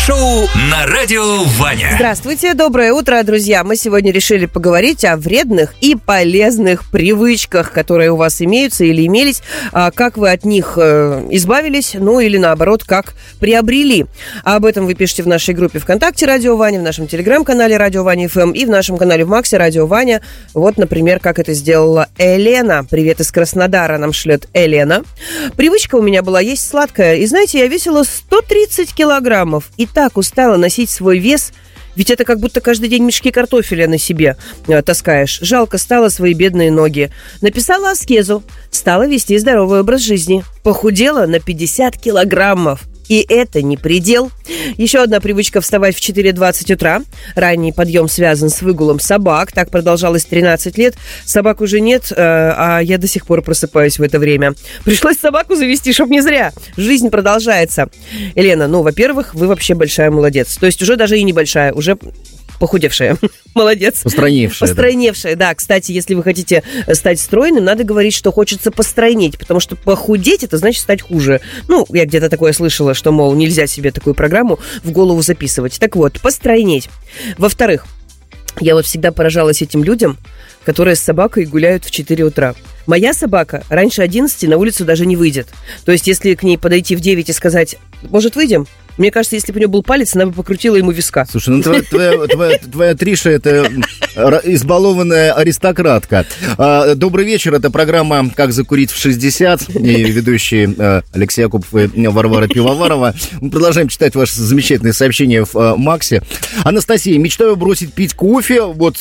шоу на Радио Ваня. Здравствуйте, доброе утро, друзья. Мы сегодня решили поговорить о вредных и полезных привычках, которые у вас имеются или имелись, как вы от них избавились, ну или наоборот, как приобрели. Об этом вы пишете в нашей группе ВКонтакте Радио Ваня, в нашем телеграм-канале Радио Ваня ФМ и в нашем канале в Максе Радио Ваня. Вот, например, как это сделала Елена. Привет из Краснодара нам шлет Елена. Привычка у меня была есть сладкое. И знаете, я весила 130 килограммов. И так устала носить свой вес. Ведь это как будто каждый день мешки картофеля на себе таскаешь. Жалко стало свои бедные ноги. Написала аскезу. Стала вести здоровый образ жизни. Похудела на 50 килограммов. И это не предел. Еще одна привычка – вставать в 4:20 утра. Ранний подъем связан с выгулом собак. Так продолжалось 13 лет. Собак уже нет, а я до сих пор просыпаюсь в это время. Пришлось собаку завести, чтоб не зря. Жизнь продолжается. Елена, во-первых, вы вообще большая молодец. То есть уже даже и небольшая, уже похудевшая. Молодец. Постройневшая, да. Кстати, если вы хотите стать стройным, надо говорить, что хочется постройнеть, потому что похудеть – это значит стать хуже. Я где-то такое слышала, что, мол, нельзя себе такую программу в голову записывать. Так вот, постройнеть. Во-вторых, я вот всегда поражалась этим людям, которые с собакой гуляют в 4 утра. Моя собака раньше 11 на улицу даже не выйдет. То есть, если к ней подойти в 9 и сказать, может, выйдем? Мне кажется, если бы у нее был палец, она бы покрутила ему виска. Слушай, твоя Триша – это избалованная аристократка. Добрый вечер, это программа «Как закурить в 60». И ведущие Алексей Якубов и Варвара Пивоварова. Мы продолжаем читать ваши замечательные сообщения в Максе. Анастасия, мечтаю бросить пить кофе. Вот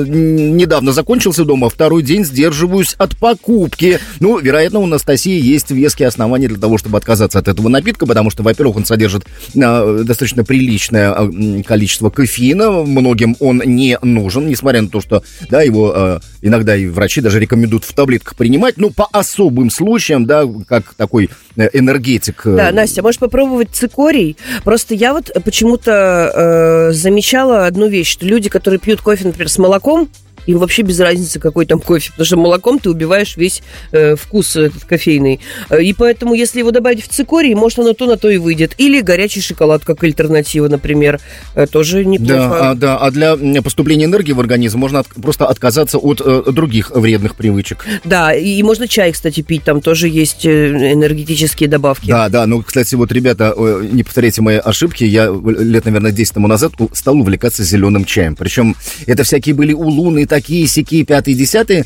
недавно закончился дома, второй день сдерживаюсь от покупки. Вероятно, у Анастасии есть веские основания для того, чтобы отказаться от этого напитка, потому что, во-первых, он содержит достаточно приличное количество кофеина. Многим он не нужен, несмотря на то, что его иногда и врачи даже рекомендуют в таблетках принимать, по особым случаям, как такой энергетик. Да, Настя, можешь попробовать цикорий. Просто я вот почему-то замечала одну вещь, что люди, которые пьют кофе, например, с молоком, им вообще без разницы, какой там кофе, потому что молоком ты убиваешь весь вкус этот кофейный. И поэтому, если его добавить в цикорий, может, оно то на то и выйдет. Или горячий шоколад, как альтернатива, например, тоже неплохо. Да, а для поступления энергии в организм можно просто отказаться от других вредных привычек. Да, и можно чай, кстати, пить, там тоже есть энергетические добавки. Да, кстати, вот, ребята, не повторяйте мои ошибки, я лет, наверное, 10 тому назад стал увлекаться зеленым чаем. Причем это всякие были улуны, такие, сякие, 5-10,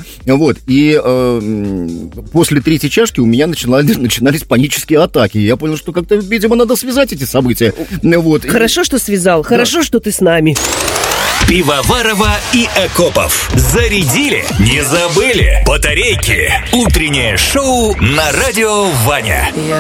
и после 3-й чашки у меня начинались панические атаки. Я понял, что как-то, видимо, надо связать эти события. Хорошо, что связал, хорошо, что ты с нами. Пивоварова и Акопов. Зарядили, не забыли. Батарейки. Утреннее шоу на Радио Ваня.